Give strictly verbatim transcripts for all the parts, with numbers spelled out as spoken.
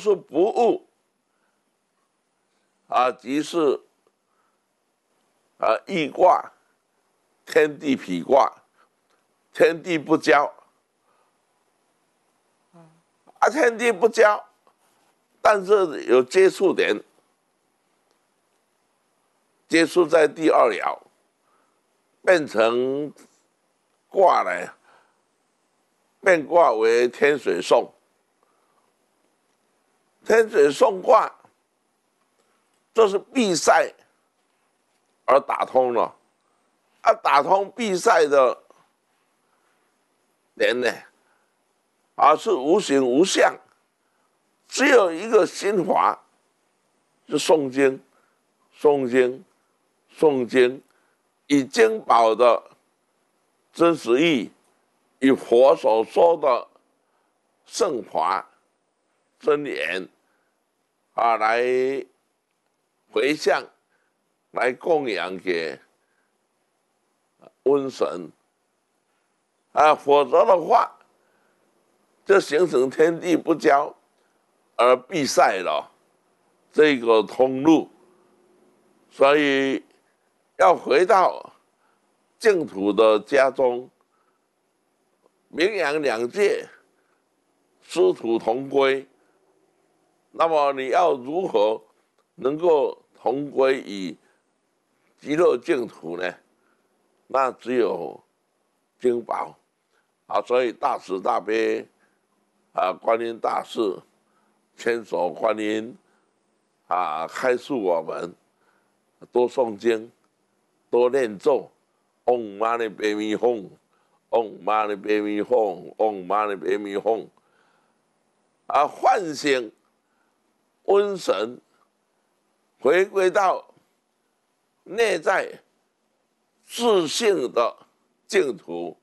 是不误啊，即是啊易卦，天地痞卦，天地不交啊，天地不交，但是有接触点，接触在第二爻，变成卦呢，变卦为天水讼。天水讼卦，这是闭塞而打通了，啊，打通闭塞的人呢，啊是无形无相，只有一个心法，是诵经，诵经，诵经，以经宝的真实意，以佛所说的圣法真言啊，来回向，来供养给瘟神啊，否则的话，就形成天地不交而闭塞了这个通路，所以要回到净土的家中，名扬两界，师徒同归。那么你要如何能够同归于极乐净土呢？那只有经宝啊，所以大慈大悲啊，观音大士千手观音啊，开示我们多诵经，多念咒，唵嘛呢叭咪吽，唵嘛呢叭咪吽，唵嘛呢叭咪吽，啊，唤醒瘟神，回归到内在自性的净土，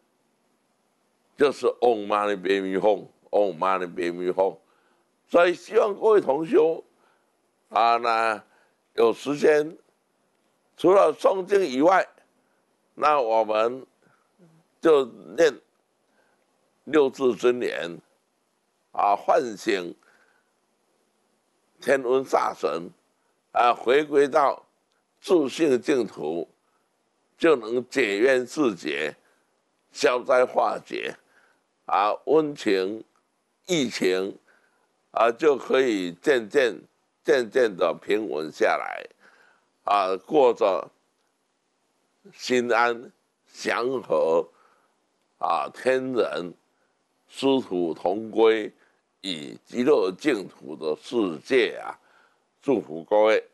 就是唵嘛呢叭咪吽，唵嘛呢叭咪吽。所以希望各位同修啊，那有时间除了诵经以外，那我们就念六字真言啊，唤醒天瘟煞神啊，回归到自性净土，就能解冤释结，消灾化解啊，瘟情、疫情啊，就可以渐渐、渐渐的平稳下来啊，过着心安、祥和啊，天人师徒同归，以极乐净土的世界啊，祝福各位。